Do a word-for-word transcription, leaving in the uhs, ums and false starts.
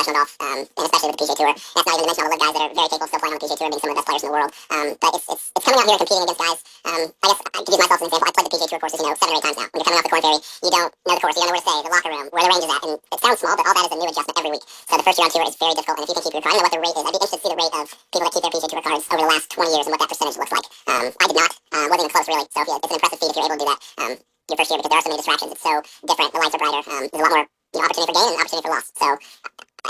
professional golf, um, and especially with the P G A Tour. And that's not even to mention all the live guys that are very capable still playing on the P G A Tour, being some of the best players in the world. Um, but it's, it's, it's coming out here and competing against guys. Um, I guess I could use myself as an example. I've played the P G A Tour courses, you know, seven or eight times now. When you're coming off the Corn Ferry, you don't know the course, you don't know where to stay, the locker room, where the range is at, and it sounds small, but all that is a new adjustment every week. So the first year on tour is very difficult, and if you can keep your card, I don't know what the rate is. I'd be interested to see the rate of people that keep their P G A Tour cards over the last twenty years and what that percentage looks like. Um, I did not. Uh, wasn't even close, really. So yeah, it's an impressive feat if you're able to do that um, your first year, because there are so many distractions. It's so different. The lights are brighter. Um, there's a lot more, you know, opportunity for gain and opportunity for loss. So